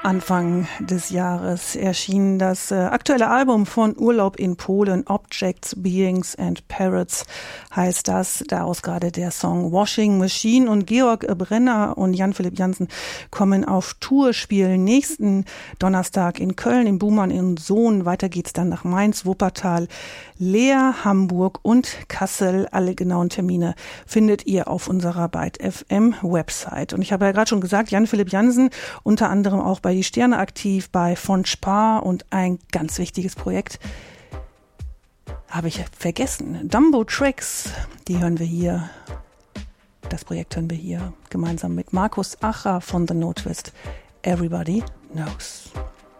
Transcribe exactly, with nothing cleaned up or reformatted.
Anfang des Jahres erschien das äh, aktuelle Album von Urlaub in Polen, Objects, Beings and Parrots heißt das. Daraus gerade der Song Washing Machine. Und Georg Brenner und Jan-Philipp Jansen kommen auf Tour, spielen nächsten Donnerstag in Köln, in Buhmann in Sohn. Weiter geht's dann nach Mainz, Wuppertal, Leer, Hamburg und Kassel. Alle genauen Termine findet ihr auf unserer Byte F M Website. Und ich habe ja gerade schon gesagt, Jan-Philipp Jansen, unter anderem auch bei Die Sterne aktiv, bei von Spar, und ein ganz wichtiges Projekt habe ich vergessen. Dumbo Tracks, die hören wir hier. Das Projekt hören wir hier gemeinsam mit Markus Acher von The No Twist. Everybody Knows.